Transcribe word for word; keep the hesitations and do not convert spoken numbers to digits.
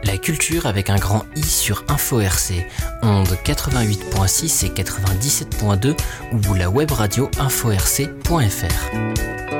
La culture avec un grand I sur Info R C, ondes quatre-vingt-huit point six et quatre-vingt-dix-sept point deux ou la web radio info r c point f r.